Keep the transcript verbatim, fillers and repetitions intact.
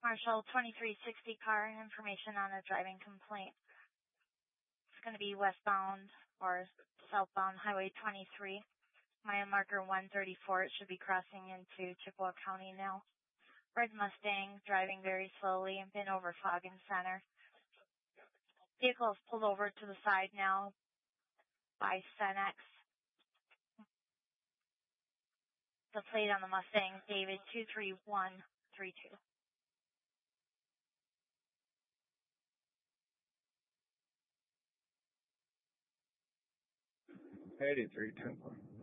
Marshall twenty-three sixty car, information on a driving complaint. It's going to be westbound or southbound Highway twenty-three. Mile marker one thirty-four. It should be crossing into Chippewa County now. Red Mustang driving very slowly and been over Foggin Center. Vehicle is pulled over to the side now by Cenex. The plate on the Mustang, David two three one three two. eighty-three ten.